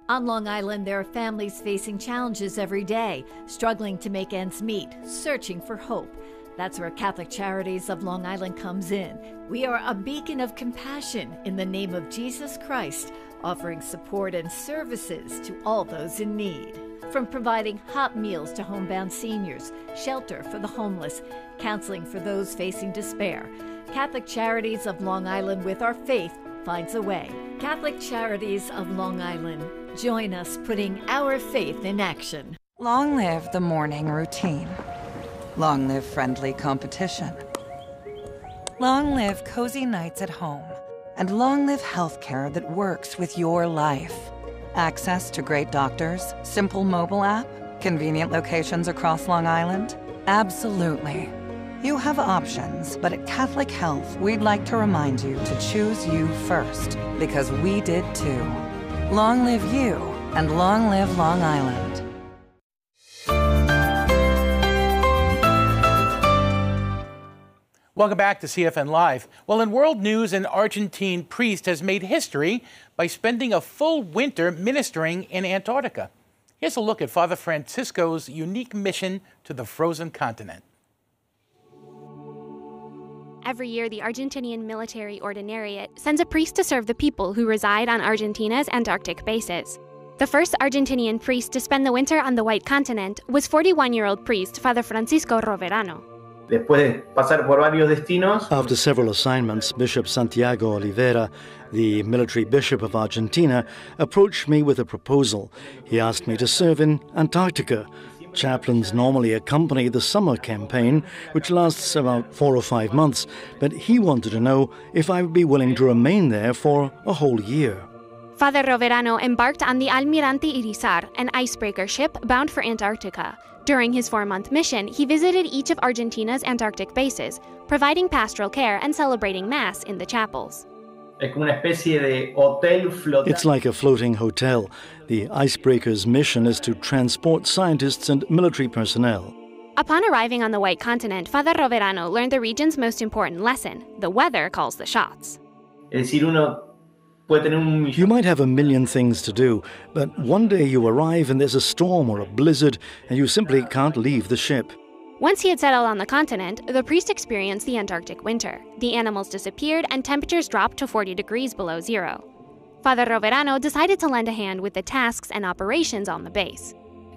On Long Island, there are families facing challenges every day, struggling to make ends meet, searching for hope. That's where Catholic Charities of Long Island comes in. We are a beacon of compassion in the name of Jesus Christ, offering support and services to all those in need. From providing hot meals to homebound seniors, shelter for the homeless, counseling for those facing despair, Catholic Charities of Long Island, with our faith, finds a way. Catholic Charities of Long Island. Join us putting our faith in action. Long live the morning routine. Long live friendly competition. Long live cozy nights at home. And long live healthcare that works with your life. Access to great doctors, simple mobile app, convenient locations across Long Island? Absolutely. You have options, but at Catholic Health, we'd like to remind you to choose you first, because we did too. Long live you, and long live Long Island. Welcome back to CFN Live. Well, in world news, an Argentine priest has made history by spending a full winter ministering in Antarctica. Here's a look at Father Francisco's unique mission to the frozen continent. Every year, the Argentinian military ordinariate sends a priest to serve the people who reside on Argentina's Antarctic bases. The first Argentinian priest to spend the winter on the White Continent was 41-year-old priest Father Francisco Roverano. After several assignments, Bishop Santiago Oliveira, the military bishop of Argentina, approached me with a proposal. He asked me to serve in Antarctica. Chaplains normally accompany the summer campaign, which lasts about 4 or 5 months, but he wanted to know if I would be willing to remain there for a whole year. Father Roverano embarked on the Almirante Irizar, an icebreaker ship bound for Antarctica. During his 4-month mission, he visited each of Argentina's Antarctic bases, providing pastoral care and celebrating Mass in the chapels. It's like a floating hotel. The icebreaker's mission is to transport scientists and military personnel. Upon arriving on the White Continent, Father Roverano learned the region's most important lesson: the weather calls the shots. You might have a million things to do, but one day you arrive and there's a storm or a blizzard and you simply can't leave the ship. Once he had settled on the continent, the priest experienced the Antarctic winter. The animals disappeared and temperatures dropped to 40 degrees below zero. Father Roverano decided to lend a hand with the tasks and operations on the base.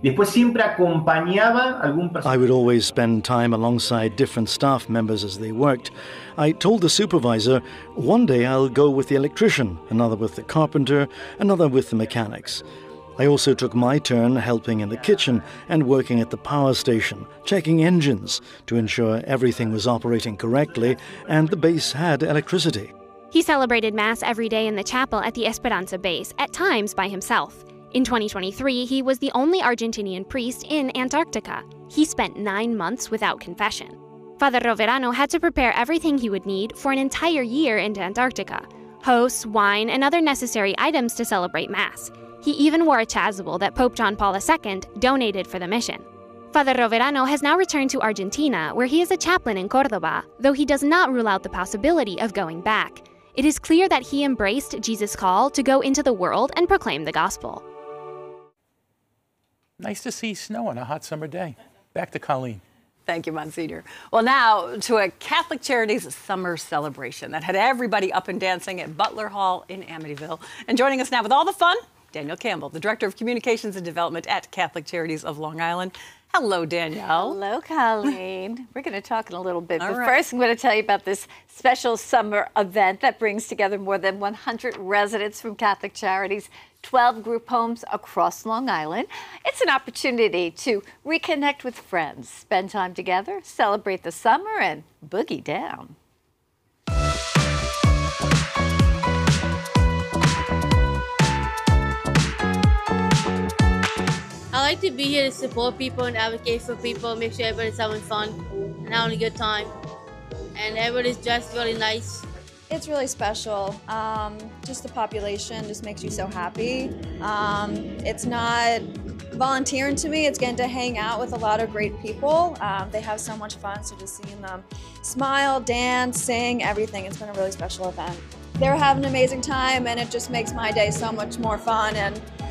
I would always spend time alongside different staff members as they worked. I told the supervisor, one day I'll go with the electrician, another with the carpenter, another with the mechanics. I also took my turn helping in the kitchen and working at the power station, checking engines to ensure everything was operating correctly and the base had electricity. He celebrated Mass every day in the chapel at the Esperanza base, at times by himself. In 2023, he was the only Argentinian priest in Antarctica. He spent 9 months without confession. Father Roverano had to prepare everything he would need for an entire year into Antarctica: hosts, wine, and other necessary items to celebrate Mass. He even wore a chasuble that Pope John Paul II donated for the mission. Father Roverano has now returned to Argentina, where he is a chaplain in Córdoba, though he does not rule out the possibility of going back. It is clear that he embraced Jesus' call to go into the world and proclaim the gospel. Nice to see snow on a hot summer day. Back to Colleen. Thank you, Monsignor. Well, now to a Catholic Charities summer celebration that had everybody up and dancing at Butler Hall in Amityville. And joining us now with all the fun, Danielle Campbell, the Director of Communications and Development at Catholic Charities of Long Island. Hello, Danielle. Hello, Colleen. We're going to talk in a little bit, but right. First I'm going to tell you about this special summer event that brings together more than 100 residents from Catholic Charities, 12 group homes across Long Island. It's an opportunity to reconnect with friends, spend time together, celebrate the summer, and boogie down. I like to be here to support people and advocate for people, make sure everybody's having fun and having a good time. And everybody's dressed really nice. It's really special. Just the population just makes you so happy. It's not volunteering to me, it's getting to hang out with a lot of great people. They have so much fun, so just seeing them smile, dance, sing, everything. It's been a really special event. They're having an amazing time, and it just makes my day so much more fun, and